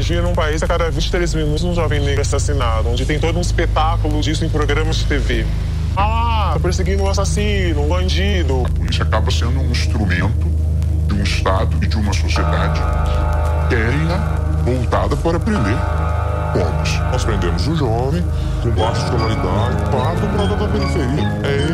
Hoje, num país, a cada 23 minutos, um jovem negro é assassinado, onde tem todo um espetáculo disso em programas de TV. Tá perseguindo um assassino, um bandido. A polícia acaba sendo um instrumento de um Estado e de uma sociedade térrea voltada para prender pobres. Nós prendemos o jovem com baixa escolaridade, pardo para da periferia.